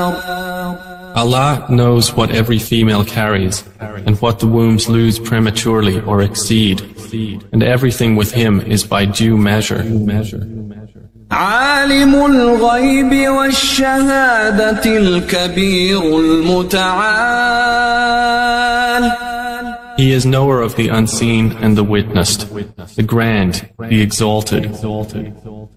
Allah knows what every female carries, and what the wombs lose prematurely or exceed, and everything with Him is by due measure. عالم الغيب والشهادة الكبير المتعال. He is knower of the unseen and the witnessed, the grand, the exalted.